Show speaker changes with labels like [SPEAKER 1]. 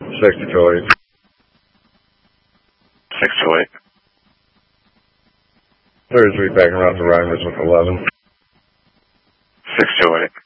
[SPEAKER 1] 6208.
[SPEAKER 2] 628.
[SPEAKER 1] 33 backing route to Rhymers with 11.
[SPEAKER 2] 628.